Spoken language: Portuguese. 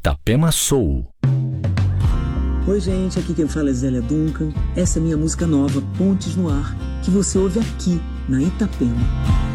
Itapema Soul. Oi gente, aqui quem fala é Zélia Duncan. Essa é minha música nova, Pontes no Ar, que você ouve aqui na Itapema.